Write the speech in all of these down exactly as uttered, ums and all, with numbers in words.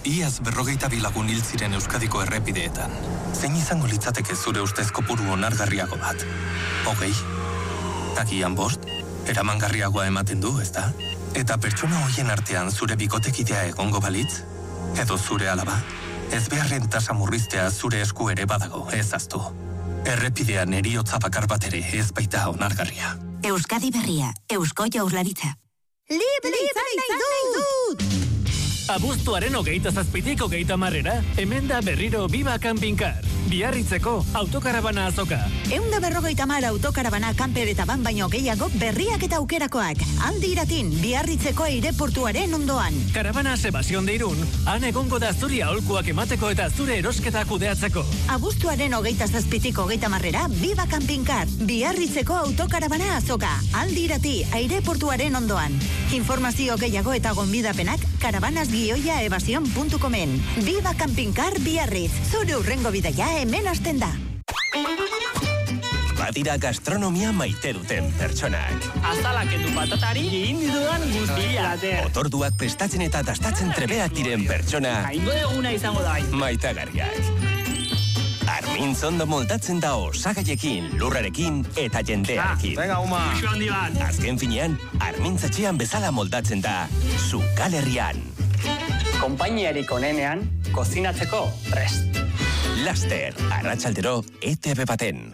iaz berrogeita bilagun hil ziren Euskadiko errepideetan. Zein izango litzateke zure ustez kopuru onargarriago bat? Hogei? Takian bost? Eramangarriagoa ematen du, ezta? Eta pertsona hoien artean zure bikotekidea egongo balitz? Edo zure alaba? Ez beharren tasa murriztea zure esku ere badago, ez aztu. Errepidean eriotza bakar bat ere ez baita onargarria. Euskadi Berria, Eusko Jaurlaritza. Libre izan nahi dut! Abuztuaren hogeita zazpitik hogeita marrera, hemen da berriro Biba Campingcar. Biarritzeko autokarabana azoka. Eunda berrogeita mar autokarabana kamper eta ban baino gehiago berriak eta aukerakoak. Handi iratin, Biarritzeko aireportuaren ondoan. Karabana Sebastión de Irún, han egongo da zuri aholkuak emateko eta zure erosketa kudeatzeko. Abuztuaren hogeita zazpitik hogeita marrera, Biba Campingcar. Biarritzeko autokarabana azoka. Handi irati, aireportuaren ondoan. Informazio gehiago eta gonbidapenak karabanas gioia evasion puntu comen. Biba Campingcar Biarritz. Zure urrengo bidaia hemen hasten da. Badira gastronomia maite duten pertsonak. Azalaketu patatari indidudan guztia. Otorduak prestatzen eta dastatzen trebeak diren pertsona. Aingo eguna izango da. Maitagarriak. Armintz ondo moldatzen da osagaiekin, lurrarekin eta jendearekin. Venga, uma. Uxu handi bat. Azken finean, Armintz etxean bezala moldatzen da, Zukal herrian. Konpainiarik onenean, kozinatzeko prest. Laster, arratsaldero, E T V baten.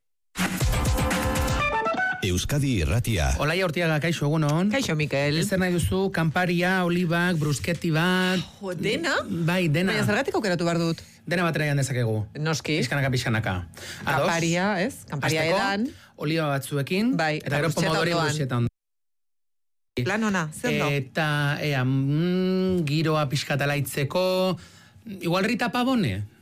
Euskadi Irratia. Olaia Ortiaga, kaixo, egunon. Kaixo, Mikel. Zer nahi duzu, kanparia, olibak, brusketi bat... Jo, dena? Bai, dena. Baina zergatik aukeratu behar dut? Dena bat eraian dezakegu. Noski. Pixkanaka, pixkanaka. Kanparia, ez? Kanparia edan. Oliba batzuekin. Bai, eta gero pomodori brusketa ondo. Plan ona, zer no? Eta, ea, mm, giroa pixkatalaitzeko... Igual Rita Pavone,